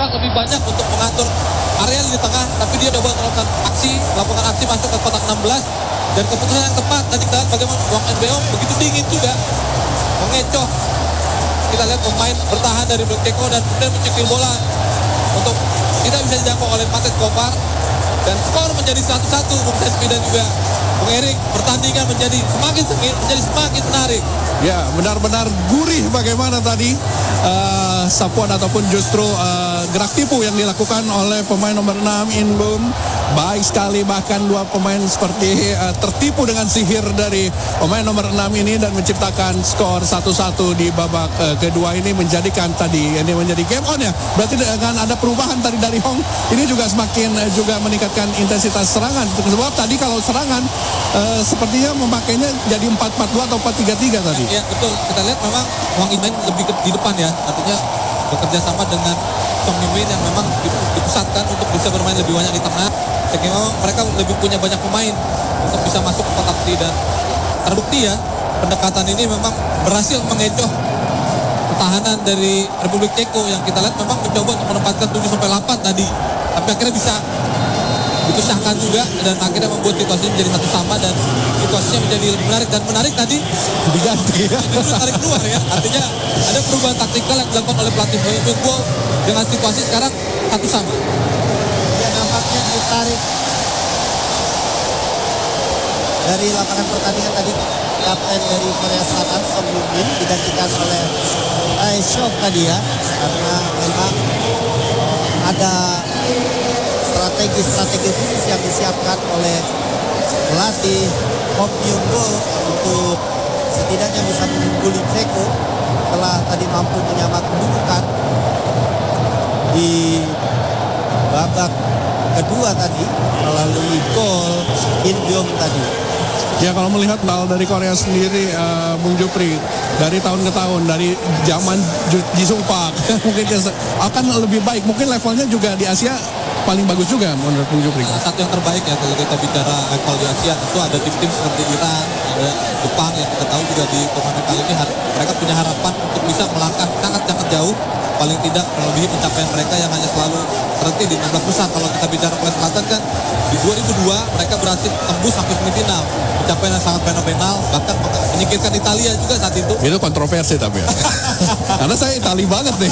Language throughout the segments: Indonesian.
berusaha lebih banyak untuk mengatur area di tengah, tapi dia coba melakukan aksi masuk ke kotak 16, dan keputusan yang tepat tadi kita lihat bagaimana Wang Inbeom begitu dingin juga mengecoh. Kita lihat pemain bertahan dari Blok Ceko dan kemudian mencekil bola untuk tidak bisa dijangkau oleh Pates Gopar, dan skor menjadi 1-1. Bung Sespi dan juga Bung Erik, pertandingan menjadi semakin sengit, menjadi semakin menarik. Ya, benar-benar gurih bagaimana tadi sapuan ataupun justru gerak tipu yang dilakukan oleh pemain nomor 6 Inbeom. Baik sekali, bahkan dua pemain seperti tertipu dengan sihir dari pemain nomor 6 ini dan menciptakan skor 1-1 di babak kedua ini, menjadikan tadi ini menjadi game on ya. Berarti dengan ada perubahan tadi dari Hong, ini juga semakin juga meningkatkan intensitas serangan. Sebab tadi kalau serangan sepertinya memakainya jadi 4-4-2 atau 4-3-3 tadi. Ya betul, kita lihat memang Wang Inbeom lebih di depan ya, artinya bekerja sama dengan Song Min yang memang dipusatkan untuk bisa bermain lebih banyak di tengah, sehingga memang mereka lebih punya banyak pemain untuk bisa masuk ke kotak D, dan terbukti ya pendekatan ini memang berhasil mengecoh pertahanan dari Republik Ceko yang kita lihat memang mencoba untuk menempatkan 7-8 tadi, tapi akhirnya bisa dipecahkan juga dan akhirnya membuat situasi menjadi 1-1 dan situasinya menjadi lebih menarik tadi diganti ya. Justru tarik keluar ya, artinya ada perubahan taktikal yang dilakukan oleh pelatih Boyingbol dengan situasi sekarang 1-1. Ya, nampaknya ditarik dari lapangan pertandingan tadi kapten dari Korea Selatan Song Min digantikan oleh Taeshok tadi ya, karena memang ada strategi khusus yang disiapkan oleh pelatih Hong Myung-go untuk setidaknya bisa mengungguli Ceko setelah tadi mampu menyamakan kedudukan di babak kedua tadi melalui gol Inbeom tadi. Ya, kalau melihat bal dari Korea sendiri, Bung Jupri, dari tahun ke tahun, dari zaman Jisung Park mungkin akan lebih baik. Mungkin levelnya juga di Asia paling bagus juga menurut Bung Jupri. Satu yang terbaik ya kalau kita bicara level di Asia, tentu ada tim-tim seperti Iran, ada Jepang yang kita tahu juga di turnamen kali ini mereka punya harapan untuk bisa melangkah sangat-sangat jauh, paling tidak melebihi pencapaian mereka yang hanya selalu berhenti di 16 besar. Kalau kita bicara Korea Selatan kan di 2002 mereka berhasil tembus sampai semifinal, pencapaian yang sangat fenomenal, bahkan menyingkirkan Italia juga saat itu. Itu kontroversi tapi ya. Karena saya Itali banget nih.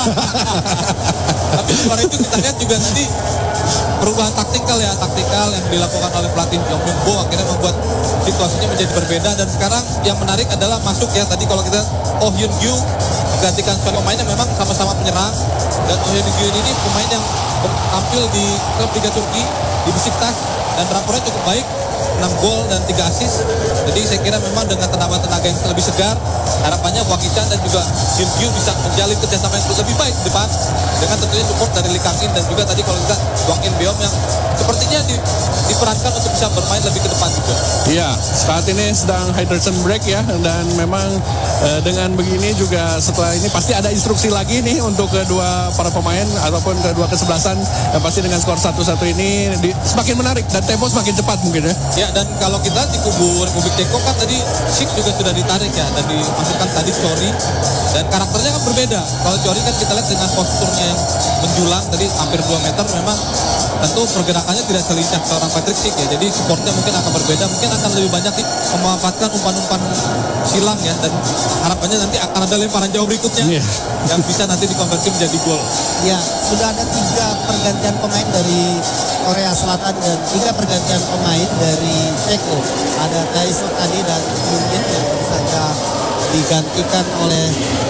Tapi sebenarnya itu kita lihat juga tadi perubahan taktikal yang dilakukan oleh pelatih Jong Myung-bo akhirnya membuat situasinya menjadi berbeda, dan sekarang yang menarik adalah masuk ya tadi kalau kita Oh Hyun-gyu menggantikan pemain yang memang sama-sama penyerang, dan Oh Hyun-gyu ini pemain yang tampil di klub Liga Turki di Besiktas dan rapornya cukup baik, 6 gol dan 3 assist. Jadi saya kira memang dengan tenaga yang lebih segar, harapannya Wang Hee-chan dan juga Hyun-gyu bisa menjalin kerjasama yang lebih baik di depan, dengan tentunya support dari Lee Kang-in dan juga tadi kalau kita Wang Inbeom yang sepertinya diperankan untuk bisa bermain lebih ke depan juga. Iya, saat ini sedang hydration break ya, dan memang dengan begini juga setelah ini pasti ada instruksi lagi nih untuk kedua para pemain ataupun kedua kesebelasan, dan pasti dengan skor 1-1 ini semakin menarik dan tempo semakin cepat mungkin ya. Ya, dan kalau kita di kubu Republik Ceko kan tadi Sik juga sudah ditarik ya, dan dimasukkan tadi Chori, dan karakternya kan berbeda. Kalau Chori kan kita lihat dengan posturnya yang menjulang tadi hampir 2 meter, memang tentu pergerakannya tidak selincah seorang Patrick Sik ya, jadi supportnya mungkin akan berbeda, mungkin akan lebih banyak memanfaatkan umpan-umpan silang ya, dan harapannya nanti akan ada lemparan jauh berikutnya yang bisa nanti dikonversi menjadi gol. Ya, sudah ada 3 pergantian pemain dari Korea Selatan dan 3 pergantian pemain dari Ceko. Ada Taeshok tadi dan Hyun-min yang baru saja digantikan oleh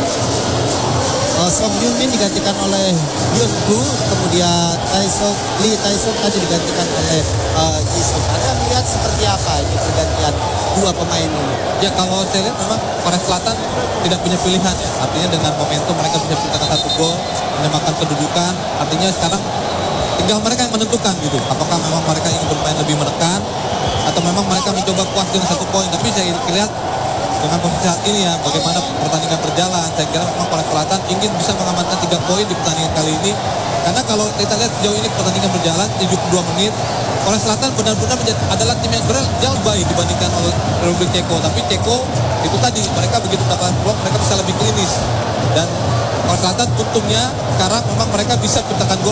Song Hyun-min digantikan oleh Hyun-gu, kemudian Lee Taeshok tadi digantikan oleh Jisung. Anda melihat seperti apa ini pergantian 2 pemain ini? Ya, kalau saya lihat memang Korea Selatan tidak punya pilihan ya, artinya dengan momentum mereka bisa menciptakan 1 gol, menyamakan kedudukan, artinya sekarang tinggal mereka yang menentukan gitu, apakah memang mereka ingin bermain lebih menekan atau memang mereka mencoba puas dengan 1 poin. Tapi saya lihat dengan posisi saat ini ya, bagaimana pertandingan berjalan, saya kira memang Korea Selatan ingin bisa mengamankan 3 poin di pertandingan kali ini, karena kalau kita lihat sejauh ini pertandingan berjalan 72 menit, Korea Selatan benar-benar adalah tim yang jauh baik dibandingkan oleh Republik Ceko. Tapi Ceko itu tadi mereka begitu mendapatkan peluang mereka bisa lebih klinis, dan Korea Selatan untungnya sekarang memang mereka bisa menciptakan gol